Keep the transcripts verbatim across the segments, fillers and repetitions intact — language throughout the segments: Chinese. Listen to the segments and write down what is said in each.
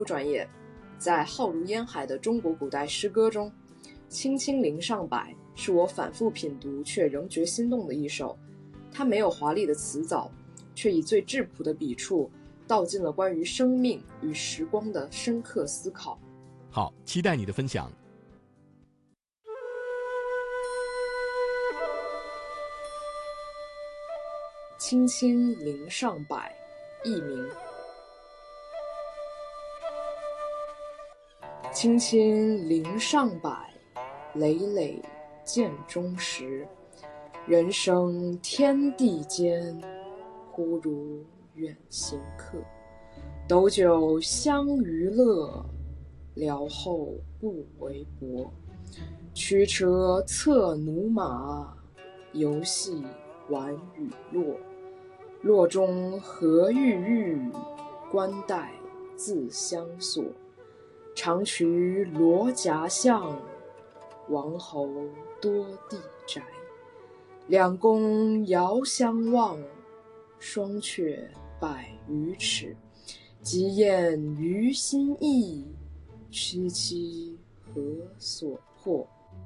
专业，在浩如烟海的中国古代诗歌中，青青陵上柏是我反复品读却仍觉心动的一首。它没有华丽的词藻，却以最质朴的笔触道尽了关于生命与时光的深刻思考。 好，期待你的分享。 青青陵上柏，佚名。青青陵上柏，累累涧中石。人生天地间，忽如远行客。斗酒相娱乐，聊后不为薄。驱车策驽马，游戏玩雨落。落中何郁郁，冠带自相锁。长渠罗夹巷，王侯多地宅。两宫遥相望，双阙百余尺。极宴于心意，凄凄何所迫。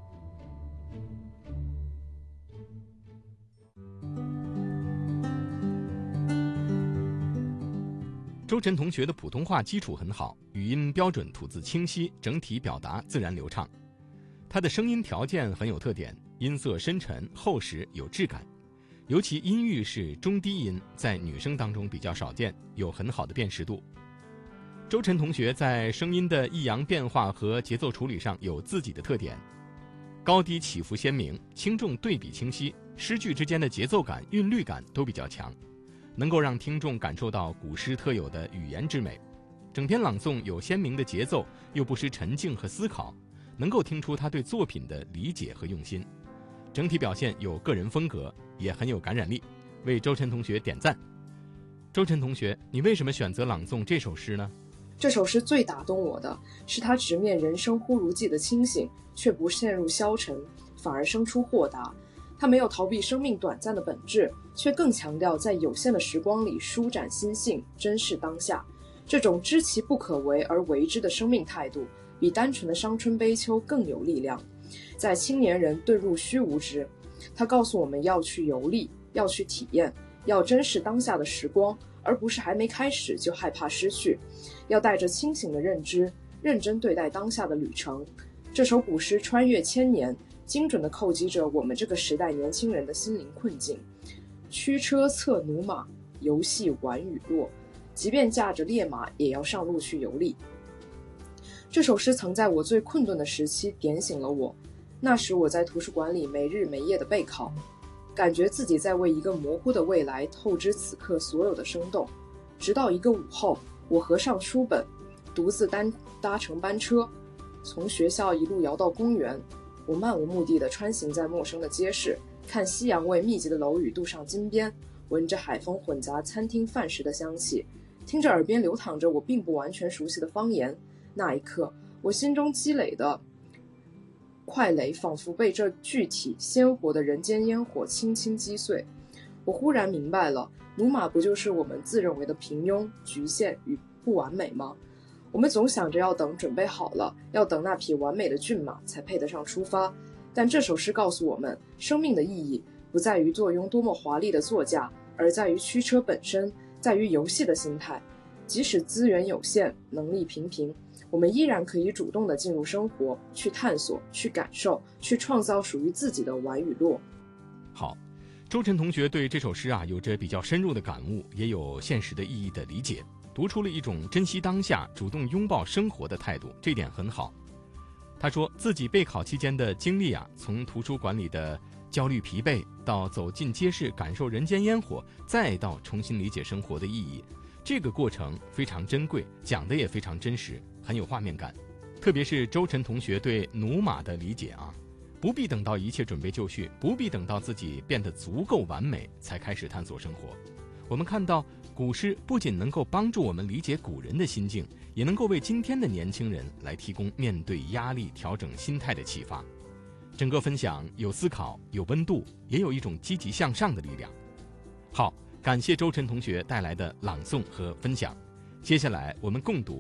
周晨同学的普通话基础很好，语音标准，吐字清晰，整体表达自然流畅。他的声音条件很有特点，音色深沉厚实有质感，尤其音域是中低音，在女生当中比较少见，有很好的辨识度。周晨同学在声音的抑扬变化和节奏处理上有自己的特点，高低起伏鲜明，轻重对比清晰，诗句之间的节奏感韵律感都比较强，能够让听众感受到古诗特有的语言之美。整篇朗诵有鲜明的节奏，又不失沉静和思考，能够听出他对作品的理解和用心。整体表现有个人风格，也很有感染力，为周晨同学点赞。周晨同学，你为什么选择朗诵这首诗呢？ 这首诗最打动我的是他直面人生忽如寄的清醒，却不陷入消沉，反而生出豁达。他没有逃避生命短暂的本质，却更强调在有限的时光里舒展心性，珍视当下。这种知其不可为而为之的生命态度，比单纯的伤春悲秋更有力量。在青年人遁入虚无之，他告诉我们要去游历，要去体验，要珍视当下的时光，而不是还没开始就害怕失去。要带着清醒的认知，认真对待当下的旅程。这首古诗穿越千年，精准地叩击着我们这个时代年轻人的心灵困境。驱车策驽马，游戏玩雨落。即便驾着烈马，也要上路去游历。这首诗曾在我最困顿的时期点醒了我。那时我在图书馆里没日没夜的备考，感觉自己在为一个模糊的未来透支此刻所有的生动。直到一个午后，我合上书本，独自单搭乘班车，从学校一路摇到公园。我漫无目的地穿行在陌生的街市，看夕阳为密集的楼宇镀上金边，闻着海风混杂餐厅饭食的香气，听着耳边流淌着我并不完全熟悉的方言。那一刻，我心中积累的快垒仿佛被这具体鲜活的人间烟火轻轻击碎。我忽然明白了，驽马不就是我们自认为的平庸、局限与不完美吗？我们总想着要等准备好了，要等那匹完美的骏马才配得上出发。但这首诗告诉我们，生命的意义不在于坐拥多么华丽的座驾，而在于驱车本身，在于游戏的心态。即使资源有限，能力平平，我们依然可以主动地进入生活，去探索，去感受，去创造属于自己的玩与落。 好，周晨同学对这首诗啊有着比较深入的感悟，也有现实的意义的理解，读出了一种珍惜当下、主动拥抱生活的态度，这点很好。他说自己备考期间的经历啊，从图书馆里的焦虑疲惫，到走进街市感受人间烟火，再到重新理解生活的意义，这个过程非常珍贵，讲的也非常真实，很有画面感。特别是周晨同学对驽马的理解啊，不必等到一切准备就绪，不必等到自己变得足够完美才开始探索生活。我们看到古诗不仅能够帮助我们理解古人的心境，也能够为今天的年轻人来提供面对压力、调整心态的启发。整个分享有思考，有温度，也有一种积极向上的力量。好，感谢周晨同学带来的朗诵和分享。接下来我们共读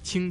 清